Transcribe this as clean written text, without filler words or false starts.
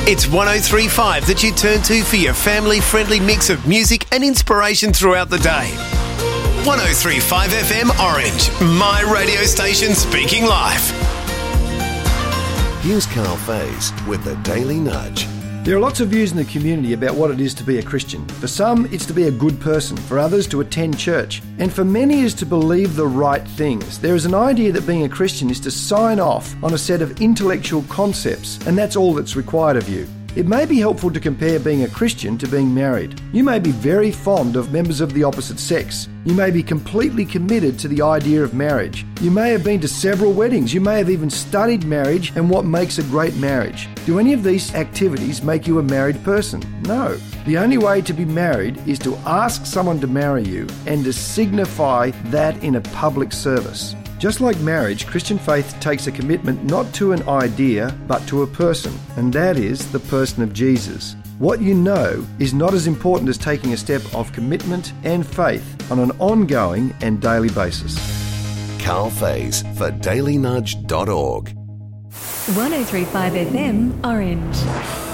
It's 103.5 that you turn to for your family-friendly mix of music and inspiration throughout the day. 103.5 FM Orange, my radio station speaking live. Here's Carl Faze with the Daily Nudge. There are lots of views in the community about what it is to be a Christian. For some, it's to be a good person. For others, to attend church. And for many, is to believe the right things. There is an idea that being a Christian is to sign off on a set of intellectual concepts, and that's all that's required of you. It may be helpful to compare being a Christian to being married. You may be very fond of members of the opposite sex. You may be completely committed to the idea of marriage. You may have been to several weddings. You may have even studied marriage and what makes a great marriage. Do any of these activities make you a married person? No. The only way to be married is to ask someone to marry you and to signify that in a public service. Just like marriage, Christian faith takes a commitment not to an idea, but to a person, and that is the person of Jesus. What you know is not as important as taking a step of commitment and faith on an ongoing and daily basis. Carl Faze for dailynudge.org. 103.5 FM Orange.